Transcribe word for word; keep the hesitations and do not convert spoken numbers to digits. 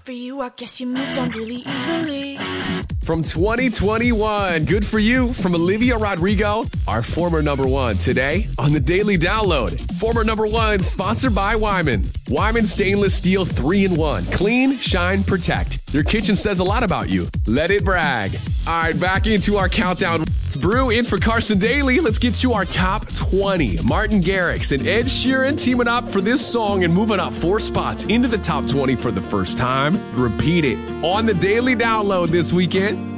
for you, I guess you moved on really easily. From twenty twenty-one, good for you, from Olivia Rodrigo, our former number one, today on the Daily Download. Former number one, sponsored by Wyman. Wyman Stainless Steel three in one. Clean, shine, protect. Your kitchen says a lot about you. Let it brag. All right, back into our countdown. It's Brew in for Carson Daly. Let's get to our top twenty. Martin Garrix and Ed Sheeran teaming up for this song and moving up four spots into the top twenty for the first time. Repeat it on the Daily Download this weekend.